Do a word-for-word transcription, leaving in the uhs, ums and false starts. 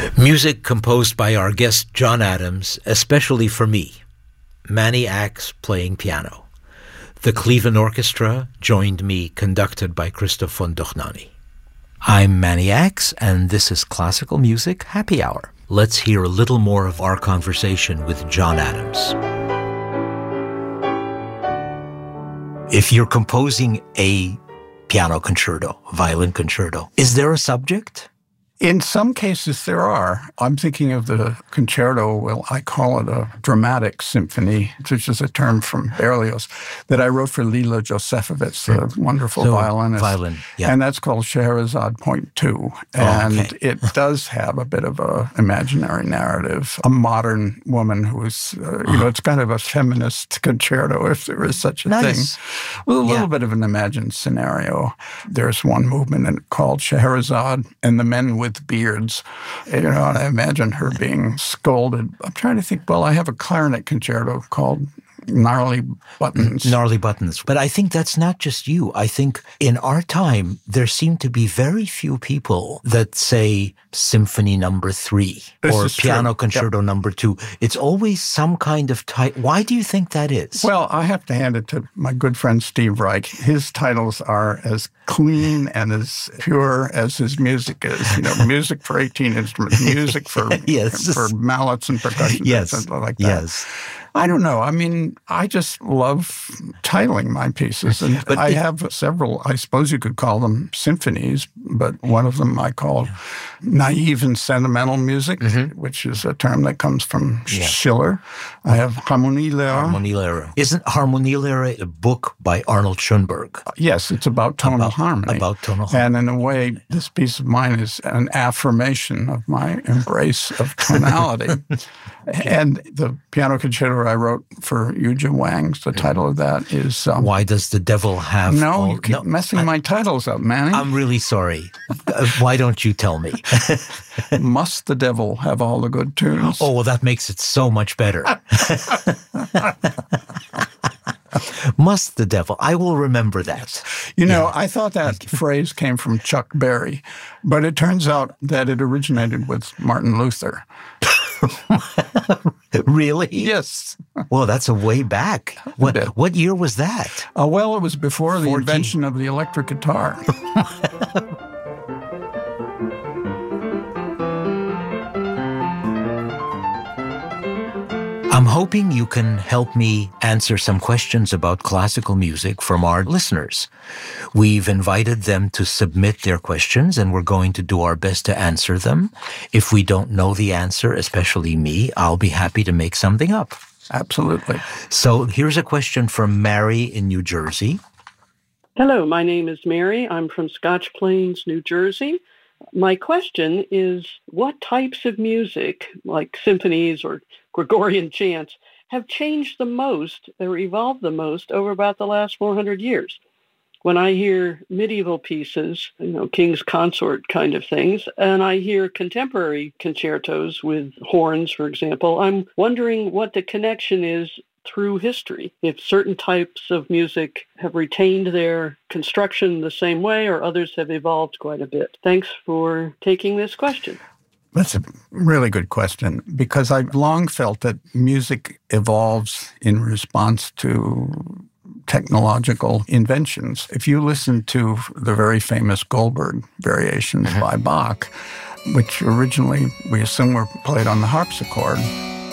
Music composed by our guest John Adams, especially for me. Manny Axe playing piano. The Cleveland Orchestra joined me, conducted by Christoph von Dohnanyi. I'm Manny Axe, and this is Classical Music Happy Hour. Let's hear a little more of our conversation with John Adams. If you're composing a piano concerto, violin concerto, is there a subject? In some cases, there are. I'm thinking of the concerto, well, I call it a dramatic symphony, which is a term from Berlioz, that I wrote for Lila Josefovitz, the wonderful so, violinist. Violin, yeah. And that's called Scheherazade Point Two. And oh, okay. it does have a bit of a imaginary narrative. A modern woman who's, uh, you know, it's kind of a feminist concerto, if there is such a nice. thing. With a little yeah. bit of an imagined scenario. There's one movement in it called Scheherazade and the Men with beards, you know, and I imagine her being scolded. I'm trying to think, well, I have a clarinet concerto called Gnarly Buttons. Gnarly Buttons. But I think that's not just you. I think in our time, there seem to be very few people that say Symphony Number Three this or Piano true. Concerto yep. Number Two. It's always some kind of title. Why do you think that is? Well, I have to hand it to my good friend Steve Reich. His titles are as clean and as pure as his music is. You know, music for eighteen instruments, music for yes. for mallets and percussion, yes. and like that. Yes. I don't know. I mean, I just love titling my pieces. And but I it, have several, I suppose you could call them symphonies, but one of them I call yeah. naive and sentimental music, mm-hmm. which is a term that comes from yeah. Schiller. I have Harmonielehre. Harmonielehre. Isn't Harmonielehre a book by Arnold Schoenberg? Uh, yes, it's about tonal about, harmony. About tonal harmony. And in a way, this piece of mine is an affirmation of my embrace of tonality. Okay. And the piano concerto I wrote for Yuja Wang, the title of that is... Um, Why Does the Devil Have... No, all, you keep no, messing I, my titles up, Manny. I'm really sorry. uh, why don't you tell me? Must the Devil Have All the Good Tunes? Oh, well, that makes it so much better. Must the Devil. I will remember that. You know, yeah. I thought that phrase came from Chuck Berry, but it turns out that it originated with Martin Luther. Really? Yes. Well, that's a way back. What what year was that? Uh, well, it was before the fourteen invention of the electric guitar. I'm hoping you can help me answer some questions about classical music from our listeners. We've invited them to submit their questions, and we're going to do our best to answer them. If we don't know the answer, especially me, I'll be happy to make something up. Absolutely. So here's a question from Mary in New Jersey. Hello, my name is Mary. I'm from Scotch Plains, New Jersey. My question is, what types of music, like symphonies or Gregorian chants, have changed the most or evolved the most over about the last four hundred years? When I hear medieval pieces, you know, King's Consort kind of things, and I hear contemporary concertos with horns, for example, I'm wondering what the connection is through history, if certain types of music have retained their construction the same way or others have evolved quite a bit. Thanks for taking this question. That's a really good question, because I've long felt that music evolves in response to technological inventions. If you listen to the very famous Goldberg variations by Bach, which originally we assume were played on the harpsichord,